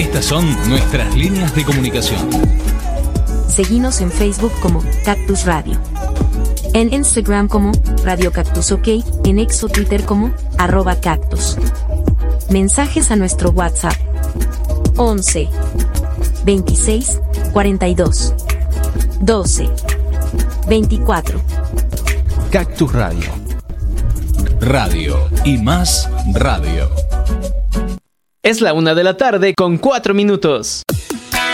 Estas son nuestras líneas de comunicación. Seguinos en Facebook como Cactus Radio. En Instagram como Radio Cactus OK, en X o Twitter como @cactus. Mensajes a nuestro WhatsApp 11 26 42 12 24. Cactus Radio. Radio y más radio. Es la 1:04 p.m.